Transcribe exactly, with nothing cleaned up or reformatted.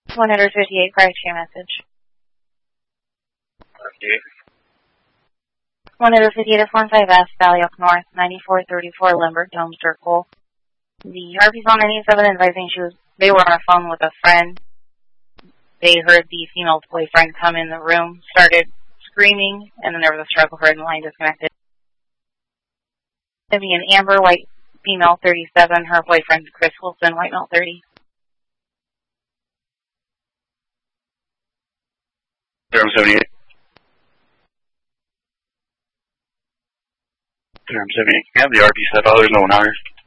one fifty-eight, correct your message. fifty-eight. one fifty-eight is one five S, Valley up north, ninety-four thirty-four Lambert Dome Circle. The R P's on ninety-seven advising she was, they were on a phone with a friend. They heard the female boyfriend come in the room, started screaming, and then there was a struggle, heard and the line disconnected. It'd be an Amber, white female thirty-seven, her boyfriend Chris Wilson, white male thirty. Durham seventy-eight. Durham seventy-eight. Can you have the R P step out? There's no one out here.